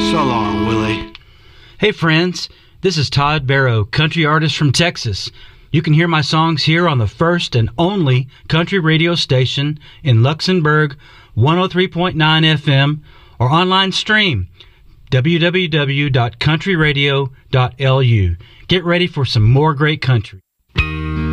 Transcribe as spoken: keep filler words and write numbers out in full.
So long, Willie. Hey friends, this is Todd Barrow, country artist from Texas. You can hear my songs here on the first and only country radio station in Luxembourg, one oh three point nine F M, or online stream, w w w dot country radio dot l u. Get ready for some more great country.